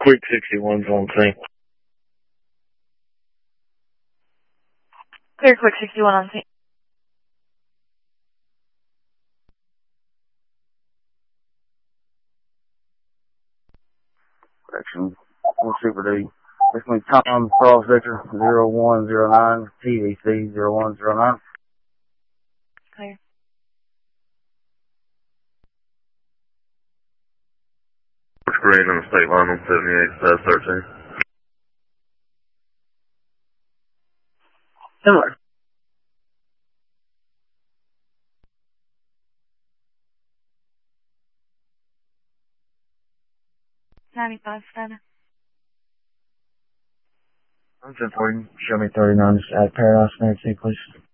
Quick 61's on scene. Clear Quick 61 on scene. Correction. 1 Super D. This means Tom Frost Victor 0109, TVC 0109. Clear. Green on the state line on 78, 13. Similar. $95 standard. I'm 1040. Show me 39. Just add Paradise and everything, please.